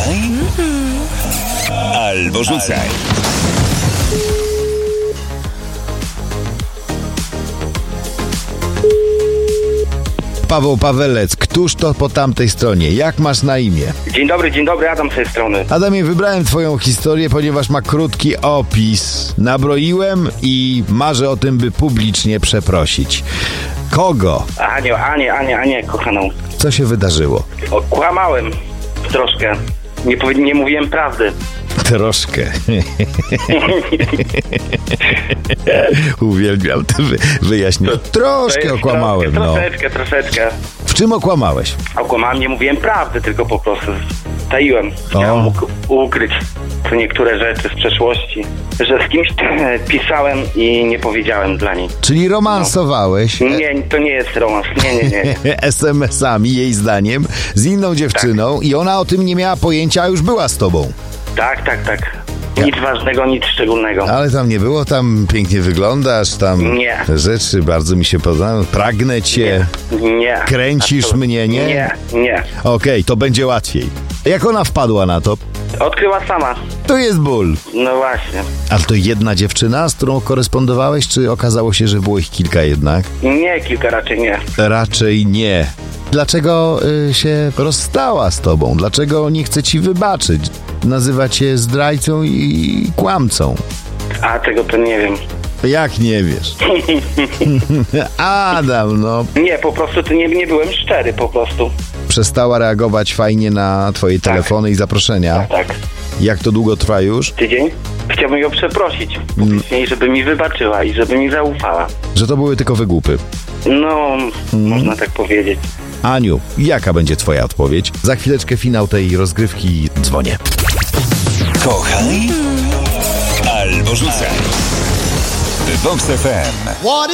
Kochaj albo rzucaj. Paweł Pawelec, któż to po tamtej stronie? Jak masz na imię? Dzień dobry, Adam z tej strony. Adamie, wybrałem twoją historię, ponieważ ma krótki opis. Nabroiłem i marzę o tym, by publicznie przeprosić. Kogo? Anię, kochaną. Co się wydarzyło? Kłamałem troszkę. Nie mówiłem prawdy. Troszkę. Uwielbiam te wyjaśnienia. Troszkę okłamałem, Troszeczkę. W czym okłamałeś? Okłamałem, nie mówiłem prawdy, tylko po prostu taiłem. Chciałem ukryć te niektóre rzeczy z przeszłości. Że z kimś pisałem i nie powiedziałem dla niej. Czyli romansowałeś? Nie, to nie jest romans. Nie. SMS-ami, jej zdaniem, z inną dziewczyną i ona o tym nie miała pojęcia, a już była z tobą. Tak. Nic ważnego, nic szczególnego. Ale tam nie było, tam pięknie wyglądasz, tam Nie. rzeczy bardzo mi się podobają. Pragnę cię. Nie. Kręcisz mnie, nie? Nie. Okej, to będzie łatwiej. Jak ona wpadła na to? Odkryła sama. To jest ból. No właśnie. Ale to jedna dziewczyna, z którą korespondowałeś, czy okazało się, że było ich kilka jednak? Nie, kilka raczej nie. Raczej nie. Dlaczego się rozstała z tobą? Dlaczego nie chce ci wybaczyć? Nazywa cię zdrajcą i kłamcą. A tego to nie wiem. Jak nie wiesz? Adam, no. Nie, po prostu to nie byłem szczery po prostu. Przestała reagować fajnie na twoje telefony i zaproszenia. Tak. Jak to długo trwa już? Tydzień? Chciałbym ją przeprosić publicznie, żeby mi wybaczyła i żeby mi zaufała. Że to były tylko wygłupy. No, można tak powiedzieć. Aniu, jaka będzie twoja odpowiedź? Za chwileczkę finał tej rozgrywki, dzwonię. Kochaj albo rzucaj. The Vox FM.